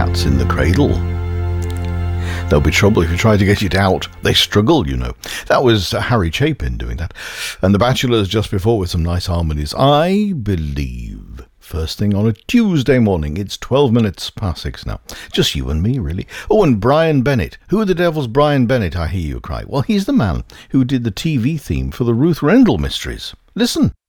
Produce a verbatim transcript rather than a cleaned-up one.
Cat's in the Cradle. There'll be trouble if you try to get it out. They struggle, you know. That was uh, Harry Chapin doing that. And The Bachelors just before with some nice harmonies. I believe. First thing on a Tuesday morning. It's twelve minutes past six now. Just you and me, really. Oh, and Brian Bennett. Who the devil's Brian Bennett, I hear you cry? Well, he's the man who did the T V theme for the Ruth Rendell Mysteries. Listen.